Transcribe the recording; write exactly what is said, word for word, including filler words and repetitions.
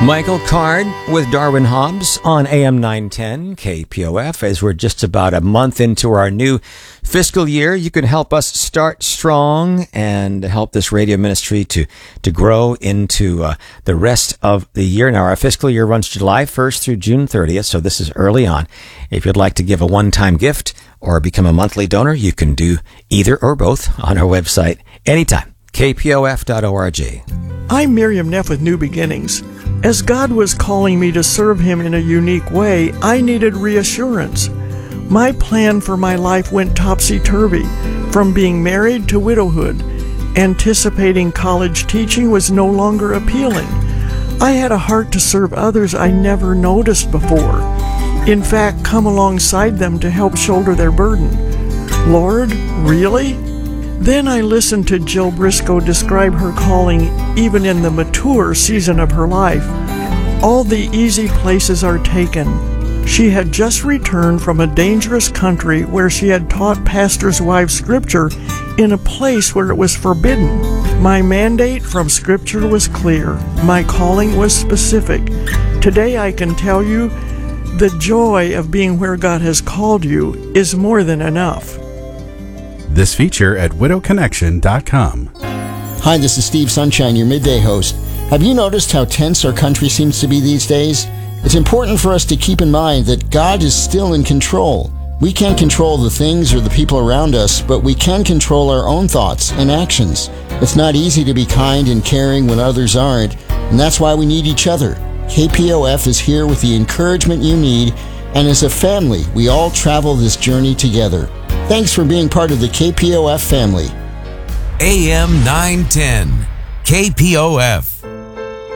Michael Card with Darwin Hobbs on A M nine ten K P O F. As we're just about a month into our new fiscal year, you can help us start strong and help this radio ministry to, to grow into uh, the rest of the year. Now, our fiscal year runs July first through June thirtieth, so this is early on. If you'd like to give a one-time gift or become a monthly donor, you can do either or both on our website anytime, k p o f dot org. I'm Miriam Neff with New Beginnings. As God was calling me to serve Him in a unique way, I needed reassurance. My plan for my life went topsy-turvy, from being married to widowhood. Anticipating college teaching was no longer appealing. I had a heart to serve others I never noticed before. In fact, come alongside them to help shoulder their burden. Lord, really? Then I listened to Jill Briscoe describe her calling even in the mature season of her life. All the easy places are taken. She had just returned from a dangerous country where she had taught pastors' wives Scripture in a place where it was forbidden. My mandate from Scripture was clear. My calling was specific. Today I can tell you the joy of being where God has called you is more than enough. This feature at widow connection dot com. Hi, this is Steve Sunshine, your midday host. Have you noticed how tense our country seems to be these days? It's important for us to keep in mind that God is still in control. We can't control the things or the people around us, but we can control our own thoughts and actions. It's not easy to be kind and caring when others aren't, and that's why we need each other. K P O F is here with the encouragement you need, and as a family, we all travel this journey together. Thanks for being part of the K P O F family. A M nine ten, K P O F.